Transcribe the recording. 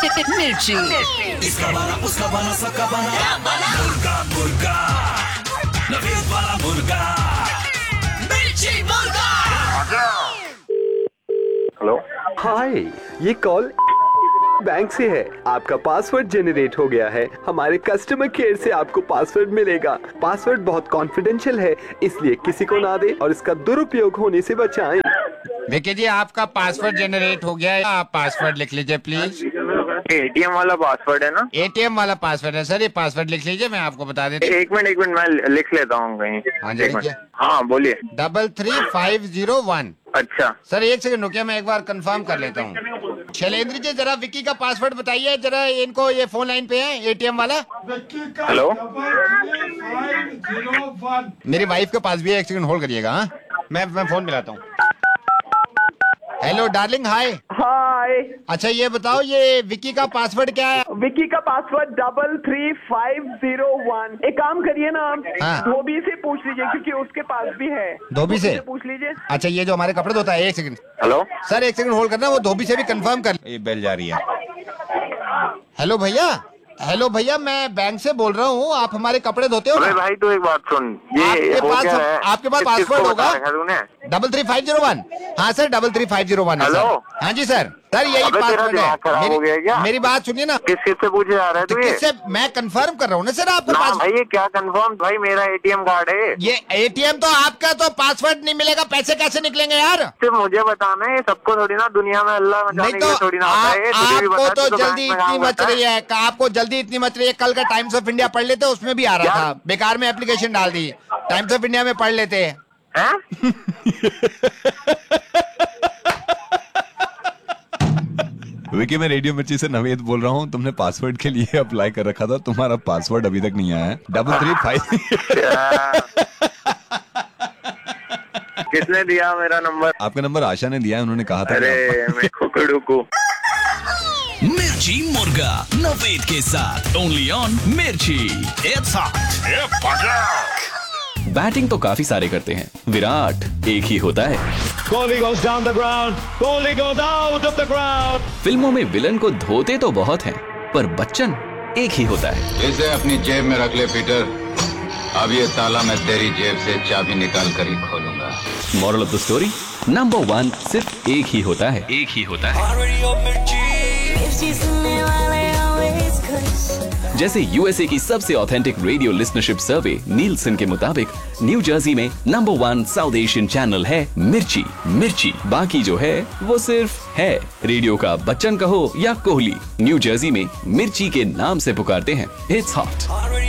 मिर्ची। इसका बना उसका बना सबका बना मुर्गा मुर्गा नवीद वाला मुर्गा मिर्ची मुर्गा। हेलो, हाय, ये कॉल बैंक से है। आपका पासवर्ड जनरेट हो गया है। हमारे कस्टमर केयर से आपको पासवर्ड मिलेगा। पासवर्ड बहुत कॉन्फिडेंशियल है, इसलिए किसी को ना दे और इसका दुरुपयोग होने से बचाएं। देखिए जी, आपका पासवर्ड जनरेट हो गया है। आप पासवर्ड लिख लीजिए प्लीज। एटीएम वाला पासवर्ड है ना? एटीएम वाला पासवर्ड है सर, ये पासवर्ड लिख लीजिए, मैं आपको बता देता हूँ। एक मिनट मैं लिख लेता हूँ कहीं। हाँ जी, एक मिनट। लिखिए। हाँ बोलिए। 33501। अच्छा, सर एक सेकंड रुकिए, मैं एक बार कंफर्म कर लेता हूँ। शैलेंद्र जी, जरा विक्की का पासवर्ड बताइए जरा, इनको ये फोन लाइन पे है एटीएम वाला। हेलो, 33501। मेरी वाइफ के पास भी है, एक सेकंड होल्ड करिएगा। हाँ, मैं फोन मिलाता हूँ। हेलो डार्लिंग, हाय। हाय, अच्छा ये बताओ, ये विक्की का पासवर्ड क्या है? विकी का पासवर्ड 33501। एक काम करिए ना आप, हाँ। धोबी से पूछ लीजिए क्योंकि उसके पास भी है। धोबी से पूछ लीजिए। अच्छा, ये जो हमारे कपड़े धोता है, एक सेकंड हेलो सर, एक सेकंड होल्ड करना, वो धोबी से भी कंफर्म कर। ये बेल जा रही है। हेलो भैया, हेलो भैया, मैं बैंक से बोल रहा हूँ, आप हमारे कपड़े धोते हो अरे ना? भाई तू एक बात सुन, ये आपके हो पास क्या है? आपके पास किसको पासवर्ड बता होगा रखा तूने? 33501। हाँ सर, 33501 है हेलो? सर। हाँ जी सर यही अबे तेरा पासवर्ड दिमाग खराब हो गया क्या? मेरी बात सुनिए ना। किससे पूछे जा रहा है तो तू ये? किससे? मैं कंफर्म कर रहा हूँ ना सर, आपको ना पास भाई, ये क्या कंफर्म? भाई मेरा एटीएम कार्ड है। ये एटीएम तो आपका, तो पासवर्ड नहीं मिलेगा, पैसे कैसे निकलेंगे यार? सिर्फ मुझे बताना है, सबको थोड़ी ना, दुनिया में अल्लाह नहीं बचाने के तो लिए थोड़ी ना होता है। तुझे भी आपको बता, तो तू जल्दी बैंक में इतनी काम मच करता है। रही है, आपको जल्दी इतनी मच रही है। कल का टाइम्स ऑफ इंडिया पढ़ लेते, उसमें भी आ रहा क्या? था, बेकार में एप्लीकेशन डाल दी। टाइम्स ऑफ इंडिया में पढ़ लेते। हैं? विकी, मैं रेडियो मिर्ची से नवेद बोल रहा हूँ। तुमने पासवर्ड के लिए अप्लाई कर रखा था, तुम्हारा पासवर्ड अभी तक नहीं आया है। 335। किसने दिया मेरा नंबर? आपका नंबर आशा ने दिया है, उन्होंने कहा था। अरे मैं कुकड़ू को। मिर्ची मुर्गा नवीद के साथ ओनली ऑन मिर्ची। It's hot. बैटिंग तो काफी सारे करते हैं, विराट एक ही होता है। Kohli goes down the ground. Kohli goes out of the ground. फिल्मों में विलन को धोते तो बहुत हैं, पर बच्चन एक ही होता है। इसे अपनी जेब में रख ले पीटर। अब ये ताला मैं तेरी जेब से चाबी निकाल कर ही खोलूंगा। Moral of the story, number 1 सिर्फ एक ही होता है। एक ही होता है। जैसे यूएसए की सबसे ऑथेंटिक रेडियो लिस्नरशिप सर्वे नीलसन के मुताबिक न्यू जर्सी में नंबर 1 साउथ एशियन चैनल है मिर्ची। मिर्ची बाकी जो है वो सिर्फ है। रेडियो का बच्चन कहो या कोहली, न्यू जर्सी में मिर्ची के नाम से पुकारते हैं। It's hot.